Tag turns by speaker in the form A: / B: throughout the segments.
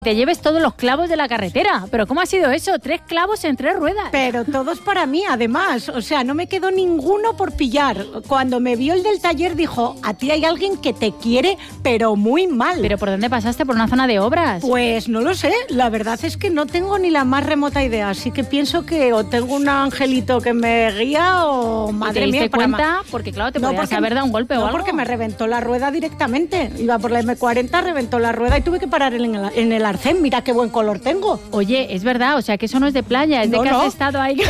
A: Te lleves todos los clavos de la carretera. ¿Pero cómo ha sido eso? 3 clavos en 3 ruedas.
B: Pero todos para mí, además. O sea, no me quedó ninguno por pillar. Cuando me vio el del taller, dijo, a ti hay alguien que te quiere, pero muy mal.
A: ¿Pero por dónde pasaste? ¿Por una zona de obras?
B: Pues no lo sé. La verdad es que no tengo ni la más remota idea. Así que pienso que o tengo un angelito que me guía o, madre mía...
A: ¿Te diste cuenta? Porque claro, te podías haber dado un golpe o algo.
B: No, porque me reventó la rueda directamente. Iba por la M40, reventó la rueda y tuve que parar en el arcén. Mira qué buen color tengo.
A: Oye, es verdad, o sea que eso no es de playa, es de que has estado ahí.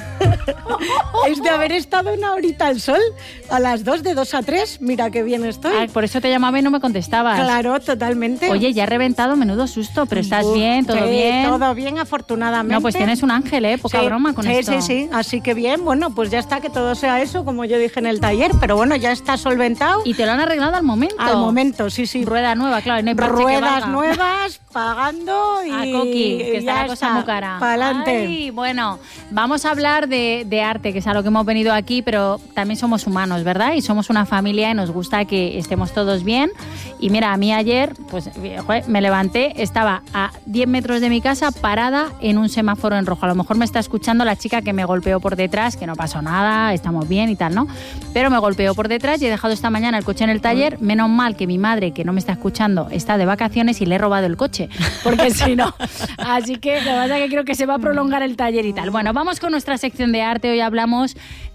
B: Es de haber estado una horita al sol, a las 2, de 2 a 3, mira qué bien estoy.
A: Ah, por eso te llamaba y no me contestabas.
B: Claro, totalmente.
A: Oye, ya he reventado, menudo susto, pero ¿estás bien? ¿Todo bien?
B: Todo bien, afortunadamente.
A: No, pues tienes un ángel, poca broma con esto.
B: Sí, así que bien, bueno, pues ya está, que todo sea eso, como yo dije en el taller, pero bueno, ya está solventado.
A: ¿Y te lo han arreglado al momento?
B: Al momento, sí.
A: Rueda nueva, claro, no hay parche
B: ruedas
A: que valga.
B: nuevas, pagando y...
A: A Coqui, que está la cosa muy cara.
B: Pa'lante.
A: Ay, bueno, vamos a hablar de arte, que es a lo que hemos venido aquí, pero también somos humanos, ¿verdad? Y somos una familia y nos gusta que estemos todos bien. Y mira, a mí ayer, pues me levanté, estaba a 10 metros de mi casa parada en un semáforo en rojo. A lo mejor me está escuchando la chica que me golpeó por detrás, que no pasó nada, estamos bien y tal, ¿no? Pero me golpeó por detrás y he dejado esta mañana el coche en el taller. Menos mal que mi madre, que no me está escuchando, está de vacaciones y le he robado el coche, porque si no... Así que lo que pasa es que creo que se va a prolongar el taller y tal. Bueno, vamos con nuestra sección de arte. Hoy hablamos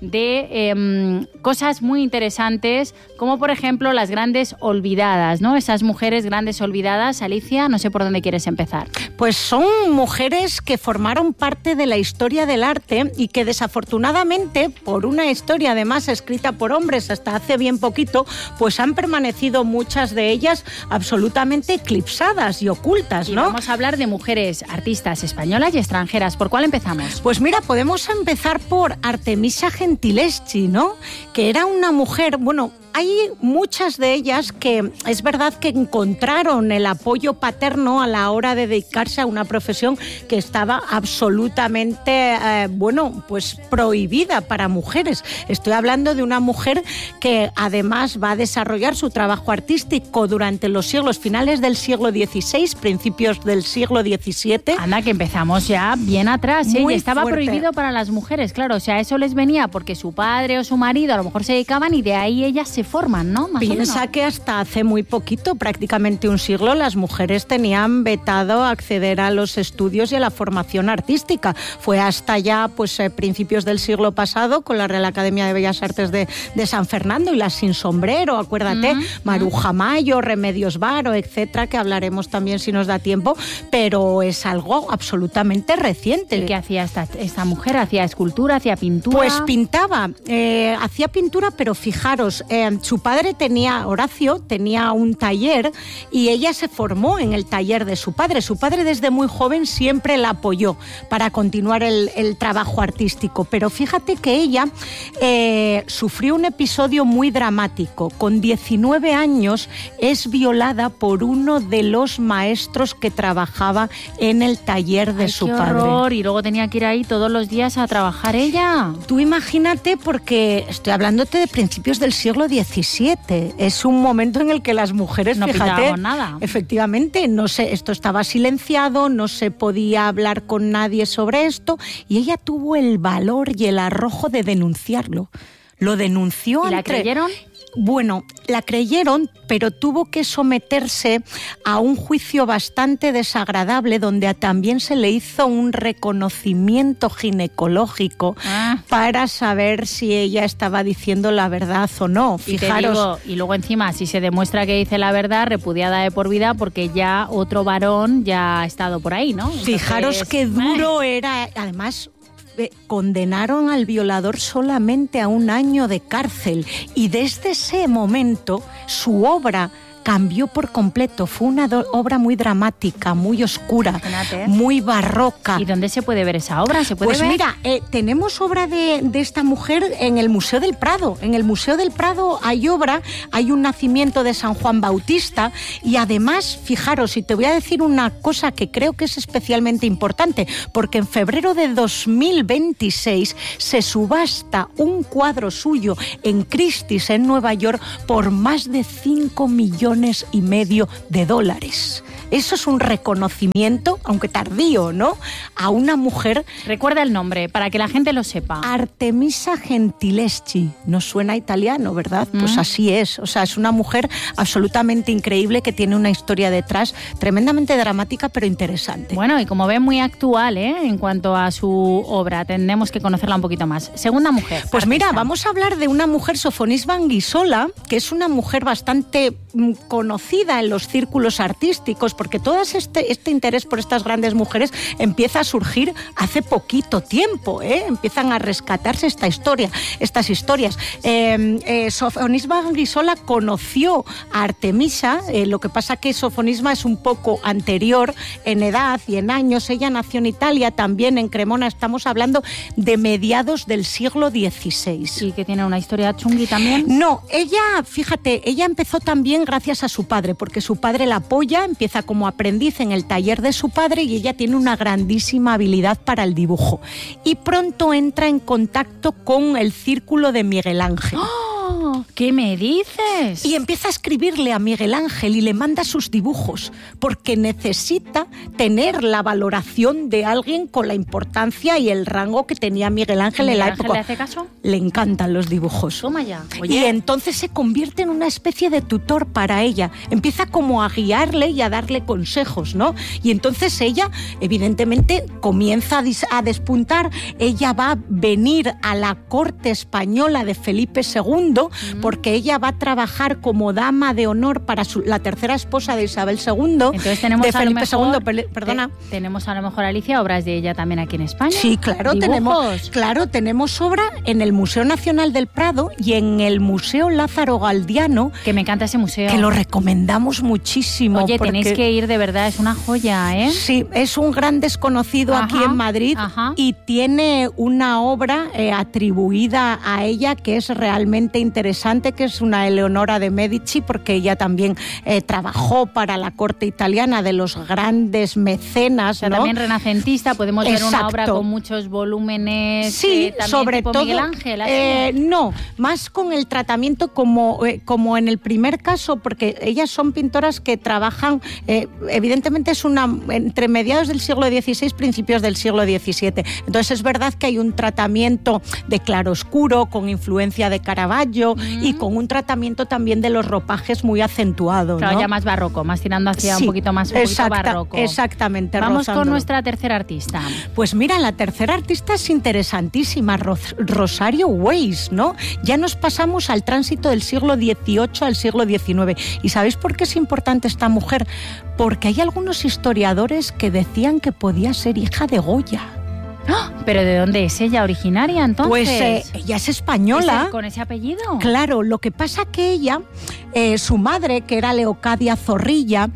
A: de cosas muy interesantes, como por ejemplo las grandes olvidadas, ¿no? Esas mujeres grandes olvidadas. Alicia, no sé por dónde quieres empezar.
B: Pues son mujeres que formaron parte de la historia del arte y que desafortunadamente, por una historia además escrita por hombres hasta hace bien poquito, pues han permanecido muchas de ellas absolutamente eclipsadas y ocultas, ¿no?
A: Y vamos a hablar de mujeres artistas españolas y extranjeras. ¿Por cuál empezamos?
B: Pues mira, podemos empezar por Artemisia Gentileschi, ¿no? Que era una mujer, bueno... Hay muchas de ellas que es verdad que encontraron el apoyo paterno a la hora de dedicarse a una profesión que estaba absolutamente, pues prohibida para mujeres. Estoy hablando de una mujer que además va a desarrollar su trabajo artístico durante los siglos finales del siglo XVI, principios del siglo XVII.
A: Anda, que empezamos ya bien atrás, ¿eh?
B: Muy
A: Y estaba
B: fuerte.
A: prohibido para las mujeres, claro. O sea, eso les venía porque su padre o su marido a lo mejor se dedicaban y de ahí ellas se forman, ¿no? Más
B: Piensa que hasta hace muy poquito, prácticamente un siglo, las mujeres tenían vetado acceder a los estudios y a la formación artística. Fue hasta ya pues principios del siglo pasado con la Real Academia de Bellas Artes de San Fernando y las sin sombrero, acuérdate, Maruja Mayo, Remedios Varo, etcétera, que hablaremos también si nos da tiempo, pero es algo absolutamente reciente.
A: ¿Y qué hacía esta mujer? ¿Hacía escultura? ¿Hacía pintura?
B: Pues pintaba, hacía pintura, pero fijaros, su padre Horacio tenía un taller y ella se formó en el taller de su padre. Su padre desde muy joven siempre la apoyó para continuar el trabajo artístico, pero fíjate que ella sufrió un episodio muy dramático. Con 19 años es violada por uno de los maestros que trabajaba en el taller de su padre.
A: ¡Qué horror! Y luego tenía que ir ahí todos los días a trabajar ella.
B: Tú imagínate, porque estoy hablándote de principios del siglo XVII. Es un momento en el que las mujeres,
A: no
B: fíjate,
A: pintábamos nada.
B: Efectivamente, no sé, esto estaba silenciado, no se podía hablar con nadie sobre esto, y ella tuvo el valor y el arrojo de denunciarlo. Lo denunció.
A: ¿Y la creyeron?
B: Bueno, la creyeron, pero tuvo que someterse a un juicio bastante desagradable donde también se le hizo un reconocimiento ginecológico para saber si ella estaba diciendo la verdad o no. Fijaros.
A: Y luego encima, si se demuestra que dice la verdad, repudiada de por vida porque ya otro varón ya ha estado por ahí, ¿no? Entonces,
B: fijaros qué duro era, además... Condenaron al violador solamente a 1 año de cárcel y desde ese momento su obra cambió por completo. Fue una obra muy dramática, muy oscura,
A: imagínate,
B: muy barroca.
A: ¿Y dónde se puede ver esa obra? ¿Se puede
B: pues
A: ver?
B: Mira, tenemos obra de esta mujer en el Museo del Prado. En el Museo del Prado hay obra, hay un nacimiento de San Juan Bautista y además, fijaros, y te voy a decir una cosa que creo que es especialmente importante, porque en febrero de 2026 se subasta un cuadro suyo en Christie's, en Nueva York, por más de $5,5 millones. Eso es un reconocimiento, aunque tardío, ¿no?, a una mujer.
A: Recuerda el nombre, para que la gente lo sepa.
B: Artemisa Gentileschi. No suena italiano, ¿verdad? Pues así es. O sea, es una mujer absolutamente increíble que tiene una historia detrás tremendamente dramática, pero interesante.
A: Bueno, y como ven, muy actual, en cuanto a su obra. Tendremos que conocerla un poquito más. Segunda mujer.
B: Pues mira, vamos a hablar de una mujer, Sofonisba Anguissola, que es una mujer bastante conocida en los círculos artísticos, porque todo este interés por estas grandes mujeres empieza a surgir hace poquito tiempo, empiezan a rescatarse estas historias. Sofonisba Anguissola conoció a Artemisa, lo que pasa que Sofonisba es un poco anterior en edad y en años. Ella nació en Italia, también en Cremona. Estamos hablando de mediados del siglo XVI.
A: ¿Y que tiene una historia chungui también?
B: No, ella empezó también gracias a su padre, porque su padre la apoya, empieza como aprendiz en el taller de su padre y ella tiene una grandísima habilidad para el dibujo. Y pronto entra en contacto con el círculo de Miguel Ángel.
A: ¡Oh! ¿Qué me dices?
B: Y empieza a escribirle a Miguel Ángel y le manda sus dibujos, porque necesita tener la valoración de alguien con la importancia y el rango que tenía Miguel Ángel en la época.
A: ¿Le hace caso?
B: Le encantan los dibujos.
A: Toma ya.
B: Oye. Y entonces se convierte en una especie de tutor para ella. Empieza como a guiarle y a darle consejos, ¿no? Y entonces ella, evidentemente, comienza a despuntar. Ella va a venir a la corte española de Felipe II, porque ella va a trabajar como dama de honor para la tercera esposa de Isabel II.
A: Entonces tenemos
B: de Felipe
A: II,
B: perdona.
A: Tenemos a lo mejor, Alicia, obras de ella también aquí en España.
B: Sí, claro, tenemos obra en el Museo Nacional del Prado y en el Museo Lázaro Galdiano.
A: Que me encanta ese museo.
B: Que lo recomendamos muchísimo.
A: Oye, tenéis que ir, de verdad, es una joya, ¿eh?
B: Sí, es un gran desconocido aquí en Madrid y tiene una obra atribuida a ella que es realmente interesante, que es una Eleonora de Medici, porque ella también trabajó para la corte italiana de los grandes mecenas,
A: o sea,
B: ¿no?
A: También renacentista, podemos ver una obra con muchos volúmenes.
B: Sí, sobre
A: tipo
B: todo.
A: Miguel Ángel,
B: no, más con el tratamiento como en el primer caso, porque ellas son pintoras que trabajan, evidentemente es entre mediados del siglo XVI, principios del siglo XVII. Entonces es verdad que hay un tratamiento de claroscuro con influencia de Caravaggio y con un tratamiento también de los ropajes muy acentuado.
A: Claro,
B: ¿no?
A: Ya más barroco, más tirando hacia un poquito más barroco.
B: Exactamente.
A: Vamos
B: rozándolo.
A: con nuestra tercera artista.
B: Pues mira, la tercera artista es interesantísima, Rosario Weiss, ¿no? Ya nos pasamos al tránsito del siglo XVIII al siglo XIX. ¿Y sabéis por qué es importante esta mujer? Porque hay algunos historiadores que decían que podía ser hija de Goya.
A: ¿Pero de dónde es ella originaria, entonces?
B: Pues ella es española.
A: ¿Con ese apellido?
B: Claro, lo que pasa que ella, su madre, que era Leocadia Zorrilla,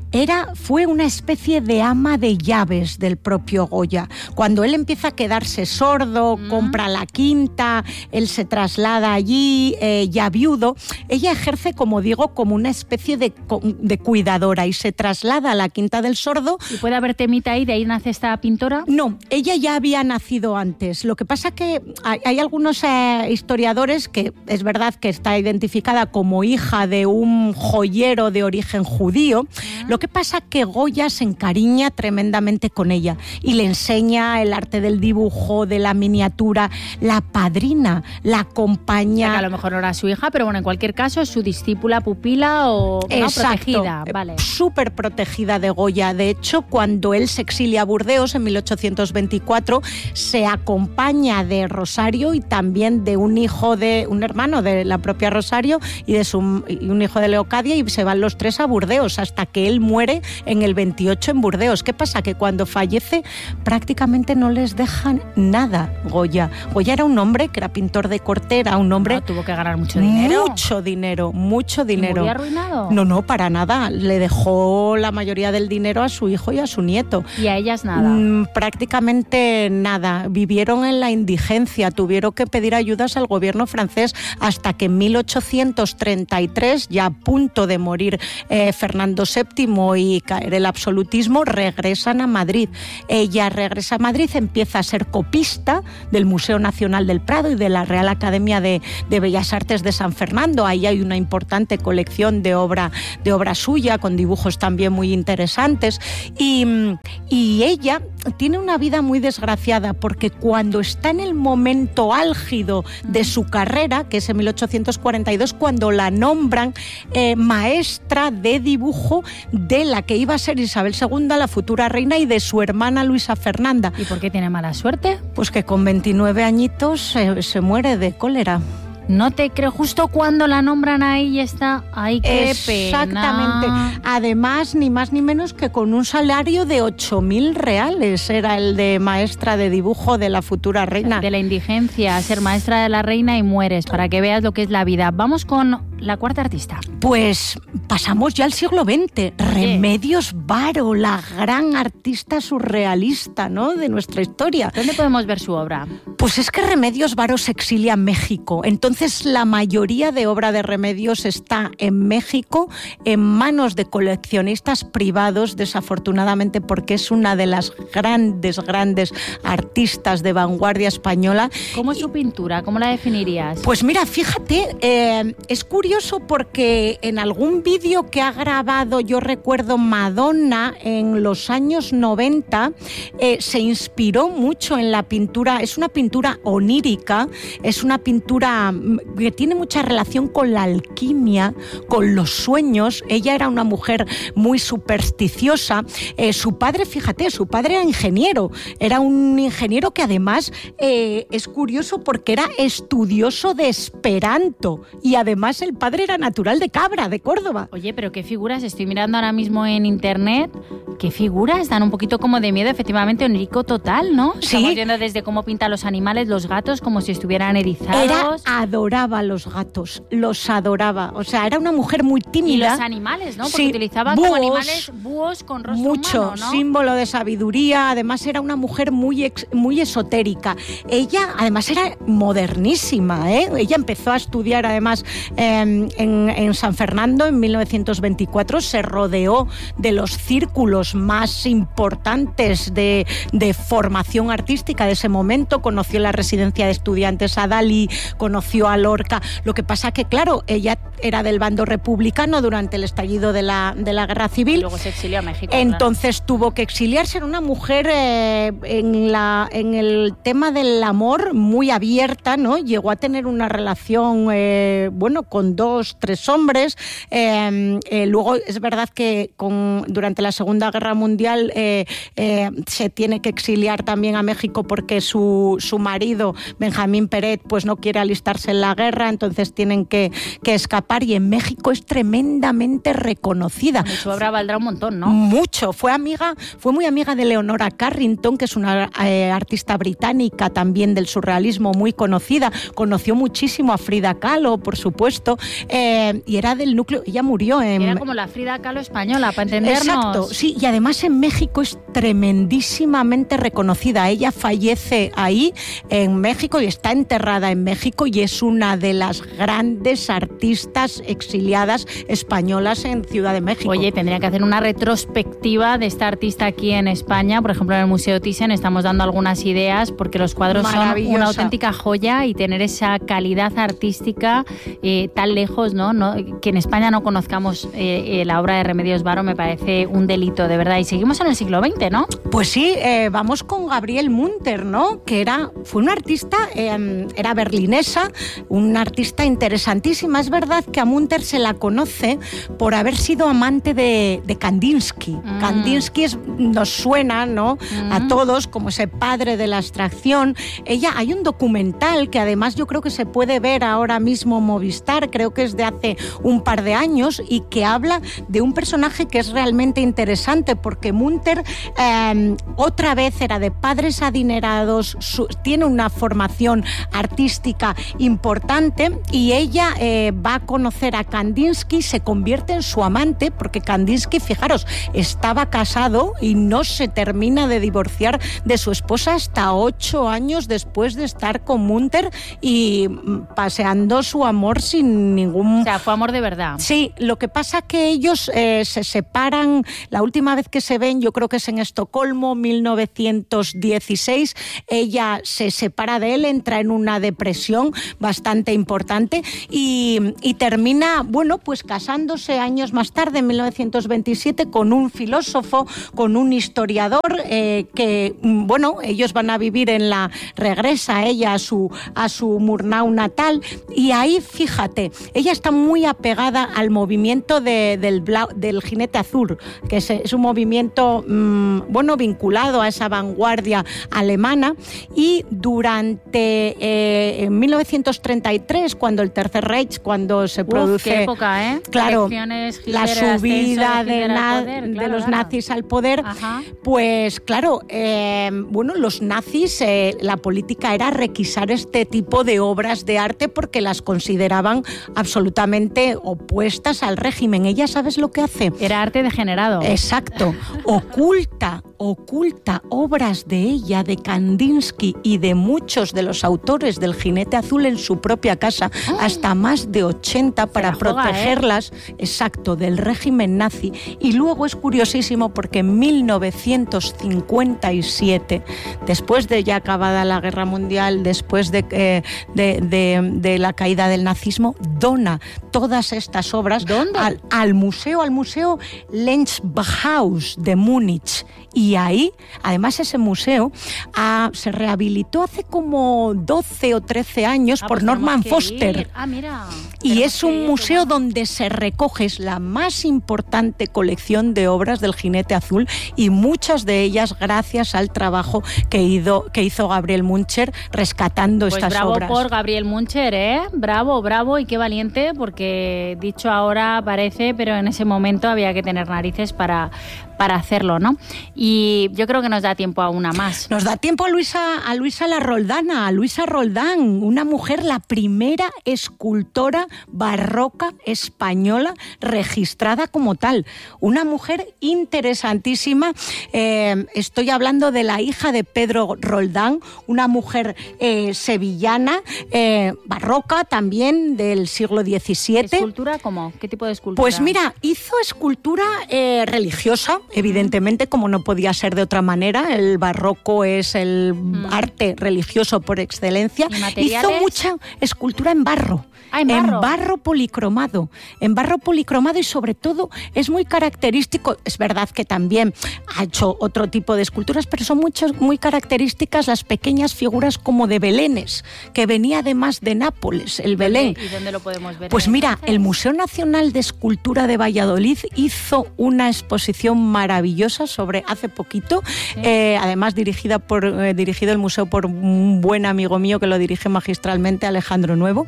B: fue una especie de ama de llaves del propio Goya. Cuando él empieza a quedarse sordo, compra la quinta, él se traslada allí, ya viudo, ella ejerce, como digo, como una especie de cuidadora y se traslada a la Quinta del Sordo.
A: ¿Y puede haber temita ahí, de ahí nace esta pintora?
B: No, ella ya había nacido antes. Lo que pasa que hay algunos historiadores que es verdad que está identificada como hija de un joyero de origen judío. Lo que pasa que Goya se encariña tremendamente con ella y le enseña el arte del dibujo, de la miniatura, la padrina, la acompaña.
A: O sea, que a lo mejor no era su hija, pero bueno, en cualquier caso es su discípula, pupila o no, protegida. Vale.
B: Súper protegida de Goya. De hecho, cuando él se exilia a Burdeos en 1824, se acompaña de Rosario y también de un hermano de la propia Rosario y un hijo de Leocadia, y se van los tres a Burdeos hasta que él muere en el 28 en Burdeos. ¿Qué pasa? Que cuando fallece prácticamente no les dejan nada Goya. Goya era un hombre que era pintor de corte, era un hombre...
A: tuvo que ganar mucho dinero.
B: Mucho dinero.
A: ¿Muy arruinado?
B: No, para nada. Le dejó la mayoría del dinero a su hijo y a su nieto.
A: ¿Y a ellas nada?
B: Prácticamente nada. Vivieron en la indigencia, tuvieron que pedir ayudas al gobierno francés hasta que en 1833, ya a punto de morir Fernando VII, fascismo y caer el absolutismo, regresan a Madrid. Ella regresa a Madrid, empieza a ser copista del Museo Nacional del Prado y de la Real Academia de Bellas Artes de San Fernando. Ahí hay una importante colección de obra suya, con dibujos también muy interesantes. Y ella tiene una vida muy desgraciada, porque cuando está en el momento álgido de su carrera, que es en 1842, cuando la nombran maestra de dibujo de la que iba a ser Isabel II, la futura reina, y de su hermana Luisa Fernanda.
A: ¿Y por qué tiene mala suerte?
B: Pues que con 29 añitos se muere de cólera.
A: No te creo, justo cuando la nombran ahí está. ¡Ay, qué
B: Exactamente.
A: pena!
B: Además, ni más ni menos que con un salario de 8.000 reales era el de maestra de dibujo de la futura reina.
A: De la indigencia, ser maestra de la reina y mueres, para que veas lo que es la vida. Vamos con la cuarta artista.
B: Pues pasamos ya al siglo XX. Remedios Varo, la gran artista surrealista, ¿no?, de nuestra historia.
A: ¿Dónde podemos ver su obra?
B: Pues es que Remedios Varo se exilia en México. Entonces la mayoría de obra de Remedios está en México, en manos de coleccionistas privados, desafortunadamente, porque es una de las grandes artistas de vanguardia española.
A: ¿Cómo es su pintura? ¿Cómo la definirías?
B: Pues mira, fíjate, es curioso porque en algún vídeo que ha grabado, yo recuerdo, Madonna en los años 90, se inspiró mucho en la pintura. Es una pintura onírica, es una pintura que tiene mucha relación con la alquimia, con los sueños. Ella era una mujer muy supersticiosa. Su padre, fíjate, su padre era ingeniero. Era un ingeniero que además es curioso porque era estudioso de Esperanto, y además el padre era natural de Cabra, de Córdoba.
A: Oye, pero qué figuras, estoy mirando ahora mismo en internet, qué figuras, dan un poquito como de miedo, efectivamente, onírico total, ¿no?
B: Sí.
A: Estamos viendo desde cómo pinta los animales, los gatos, como si estuvieran erizados.
B: Adoraba a los gatos, los adoraba. O sea, era una mujer muy tímida.
A: Y los animales, ¿no? Porque
B: sí,
A: utilizaban como animales, búhos con rostro
B: mucho,
A: humano, ¿no?
B: símbolo de sabiduría. Además era una mujer muy esotérica. Ella además era modernísima, ¿eh? Ella empezó a estudiar además en San Fernando en 1924. Se rodeó de los círculos más importantes de formación artística de ese momento. Conoció la residencia de estudiantes a Dalí, conoció a Lorca. Lo que pasa que, claro, ella era del bando republicano durante el estallido de la Guerra Civil.
A: Y luego se exilió a México.
B: Entonces tuvo que exiliarse. Era una mujer en el tema del amor muy abierta, ¿no? Llegó a tener una relación, con 2, 3 hombres. Luego es verdad que durante la Segunda Guerra Mundial se tiene que exiliar también a México porque su marido, Benjamín Peret, pues no quiere alistarse en la guerra, entonces tienen que escapar, y en México es tremendamente reconocida.
A: Su obra valdrá un montón, ¿no?
B: Mucho. Fue muy amiga de Leonora Carrington, que es una artista británica también del surrealismo muy conocida. Conoció muchísimo a Frida Kahlo, por supuesto, y era del núcleo. Ella murió en...
A: Era como la Frida Kahlo española, para entendernos.
B: Exacto, sí, y además en México es tremendísimamente reconocida. Ella fallece ahí en México y está enterrada en México, y es una de las grandes artistas exiliadas españolas en Ciudad de México.
A: Oye, tendría que hacer una retrospectiva de esta artista aquí en España. Por ejemplo, en el Museo Thyssen estamos dando algunas ideas, porque los cuadros son una auténtica joya, y tener esa calidad artística tan lejos, ¿no? Que en España no conozcamos la obra de Remedios Varo, me parece un delito, de verdad. Y seguimos en el siglo XX, ¿no?
B: Pues sí, vamos con Gabrielle Munter, ¿no? Que fue una artista, era berlinesa, una artista interesantísima. Es verdad que a Munter se la conoce por haber sido amante de Kandinsky. Kandinsky nos suena, ¿no? A todos como ese padre de la abstracción. Hay un documental que además yo creo que se puede ver ahora mismo en Movistar, creo que es de hace un par de años, y que habla de un personaje que es realmente interesante, porque Munter otra vez era de padres adinerados, tiene una formación artística importante, y ella va a conocer a Kandinsky, se convierte en su amante, porque Kandinsky, fijaros, estaba casado y no se termina de divorciar de su esposa hasta 8 años después de estar con Munter y paseando su amor sin sin ningún...
A: O sea, fue amor de verdad.
B: Sí, lo que pasa que ellos se separan, la última vez que se ven yo creo que es en Estocolmo, 1916, ella se separa de él, entra en una depresión bastante importante y termina, bueno, pues casándose años más tarde, en 1927, con un filósofo, con un historiador, que, bueno, ellos van a vivir regresa ella a su Murnau natal, y ahí, fíjate, ella está muy apegada al movimiento del jinete azul, que es un movimiento, bueno, vinculado a esa vanguardia alemana, y durante 1933, cuando el Tercer Reich, cuando se produce...
A: qué época,
B: claro, la subida de los nazis al poder, pues claro, bueno, los nazis, la política era requisar este tipo de obras de arte porque las consideraban absolutamente opuestas al régimen. Ella, ¿sabes lo que hace?
A: Era arte degenerado.
B: Exacto. Oculta obras de ella, de Kandinsky y de muchos de los autores del Jinete Azul en su propia casa, hasta más de 80 para protegerlas, exacto, del régimen nazi. Y luego es curiosísimo porque en 1957, después de ya acabada la Guerra Mundial, después de la caída del nazismo, dona todas estas obras al museo Lenzbachhaus de Múnich. Y ahí, además, ese museo se rehabilitó hace como 12 o 13 años por Norman Foster.
A: Mira.
B: Y es un museo donde se recoge la más importante colección de obras del Jinete Azul, y muchas de ellas gracias al trabajo que hizo Gabriel Muncher rescatando estas obras.
A: Bravo por Gabriel Muncher, ¿eh? Bravo, y qué valiente, porque dicho ahora parece, pero en ese momento había que tener narices para hacerlo, ¿no? Y yo creo que nos da tiempo a una más.
B: Nos da tiempo a Luisa la Roldana, a Luisa Roldán, una mujer, la primera escultora barroca española registrada como tal. Una mujer interesantísima. Estoy hablando de la hija de Pedro Roldán, una mujer sevillana, barroca también, del siglo XVII.
A: ¿Escultura cómo? ¿Qué tipo de escultura?
B: Pues mira, hizo escultura religiosa, evidentemente, como no podía ser de otra manera. El barroco es el arte religioso por excelencia. Hizo mucha escultura en barro. En barro policromado, y sobre todo es muy característico, es verdad que también ha hecho otro tipo de esculturas, pero son muy características las pequeñas figuras como de belenes, que venía además de Nápoles, el Belén.
A: ¿Y dónde lo podemos ver?
B: Pues mira, el Museo Nacional de Escultura de Valladolid hizo una exposición maravillosa hace poquito, además dirigido el museo por un buen amigo mío que lo dirige magistralmente, Alejandro Nuevo.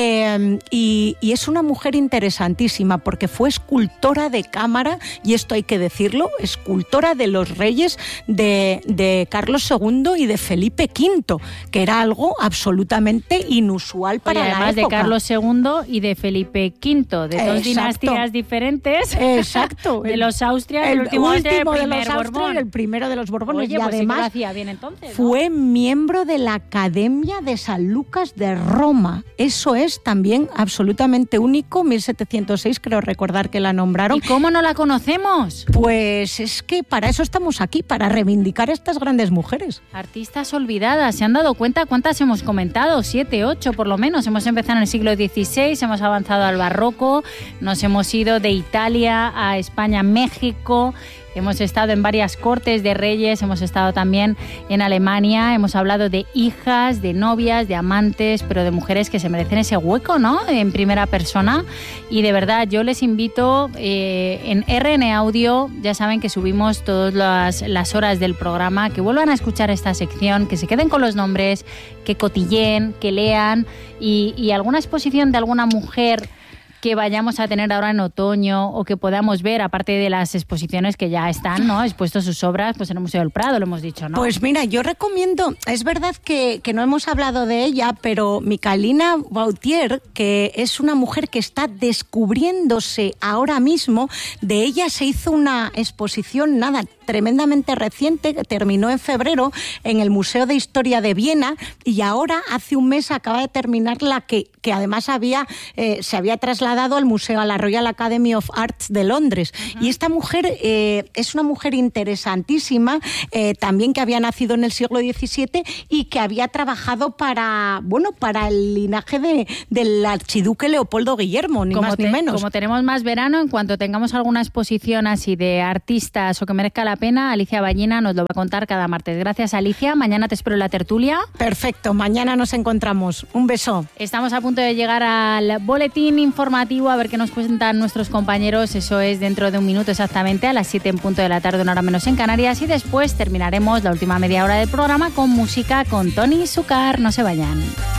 B: Y es una mujer interesantísima porque fue escultora de cámara, y esto hay que decirlo, escultora de los reyes de Carlos II y de Felipe V, que era algo absolutamente inusual para la época.
A: Además de Carlos II y de Felipe V, de dos dinastías diferentes.
B: Exacto.
A: De los Austrias, el último de los Borbón.
B: El primero de los Borbones.
A: Oye,
B: y
A: pues
B: además
A: sí que lo hacía bien entonces, ¿no?
B: Fue miembro de la Academia de San Lucas de Roma. Eso es también absolutamente único. 1706, creo recordar que la nombraron.
A: ¿Y cómo no la conocemos?
B: Pues es que para eso estamos aquí, para reivindicar a estas grandes mujeres.
A: Artistas olvidadas. ¿Se han dado cuenta cuántas hemos comentado? 7, 8 por lo menos. Hemos empezado en el siglo XVI, hemos avanzado al barroco, nos hemos ido de Italia a España, México. Hemos estado en varias cortes de reyes, hemos estado también en Alemania, hemos hablado de hijas, de novias, de amantes, pero de mujeres que se merecen ese hueco, ¿no?, en primera persona. Y de verdad, yo les invito, en RN Audio, ya saben que subimos todas las horas del programa, que vuelvan a escuchar esta sección, que se queden con los nombres, que cotilleen, que lean, y alguna exposición de alguna mujer que vayamos a tener ahora en otoño o que podamos ver, aparte de las exposiciones que ya están, ¿no?, expuestos sus obras, pues en el Museo del Prado, lo hemos dicho, ¿no?
B: Pues mira, yo recomiendo, es verdad que no hemos hablado de ella, pero Micaëlina Vautier, que es una mujer que está descubriéndose ahora mismo, de ella se hizo una exposición, tremendamente reciente, que terminó en febrero en el Museo de Historia de Viena, y ahora hace un mes acaba de terminar la que además se había trasladado al museo, a la Royal Academy of Arts de Londres. Y esta mujer es una mujer interesantísima, también que había nacido en el siglo XVII y que había trabajado para el linaje del archiduque Leopoldo Guillermo, ni más ni menos.
A: Como tenemos más verano, en cuanto tengamos alguna exposición así de artistas o que merezca la pena, Alicia Ballina nos lo va a contar cada martes. Gracias, Alicia. Mañana te espero en la tertulia.
B: Perfecto, mañana nos encontramos. Un beso.
A: Estamos a punto de llegar al boletín informativo, a ver qué nos cuentan nuestros compañeros. Eso es dentro de un minuto exactamente, a las 7 en punto de la tarde, una hora menos en Canarias, y después terminaremos la última media hora del programa con música con Tony Zucar. No se vayan.